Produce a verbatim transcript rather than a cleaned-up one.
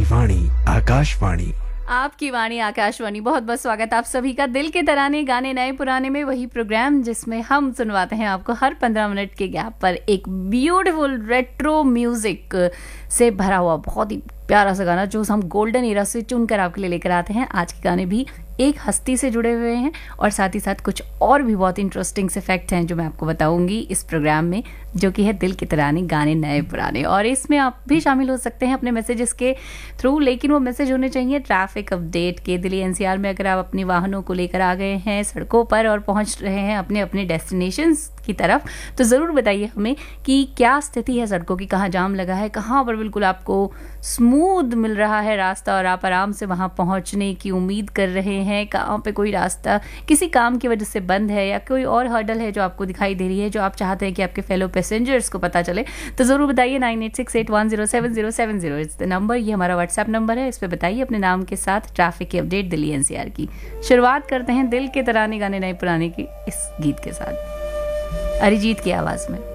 वाणी आकाशवाणी। आपकी वाणी आकाशवाणी, बहुत बहुत स्वागत आप सभी का दिल के तराने गाने नए पुराने में, वही प्रोग्राम जिसमें हम सुनवाते हैं आपको हर पंद्रह मिनट के गैप पर एक ब्यूटीफुल रेट्रो म्यूजिक से भरा हुआ बहुत ही प्यारा सा गाना जो हम गोल्डन एरा से चुनकर आपके लिए लेकर आते हैं। आज के गाने भी एक हस्ती से जुड़े हुए हैं और साथ ही साथ कुछ और भी बहुत इंटरेस्टिंग से फैक्ट हैं जो मैं आपको बताऊंगी इस प्रोग्राम में, जो कि है दिल के तराने गाने नए पुराने। और इसमें आप भी शामिल हो सकते हैं अपने मैसेजेस के थ्रू, लेकिन वो मैसेज होने चाहिए ट्रैफिक अपडेट के। दिल्ली एनसीआर में अगर आप अपने वाहनों को लेकर आ गए हैं सड़कों पर और पहुंच रहे हैं अपने अपने डेस्टिनेशंस की तरफ, तो ज़रूर बताइए हमें कि क्या स्थिति है सड़कों की, कहाँ जाम लगा है, कहाँ पर बिल्कुल आपको स्मूथ मिल रहा है रास्ता और आप आराम से वहाँ पहुँचने की उम्मीद कर रहे हैं, कहाँ पे कोई रास्ता किसी काम की वजह से बंद है या कोई और हर्डल है जो आपको दिखाई दे रही है, जो आप चाहते हैं कि आपके फेलो पैसेंजर्स को पता चले, तो ज़रूर बताइए। Nine eight six eight one zero seven zero seven zero इस नंबर, ये हमारा व्हाट्सएप नंबर है। इस पर बताइए अपने नाम के साथ ट्रैफिक की अपडेट दिल्ली एनसीआर की। शुरुआत करते हैं दिल के तराने गाने नए पुराने की इस गीत के साथ, अरिजीत की आवाज़ में।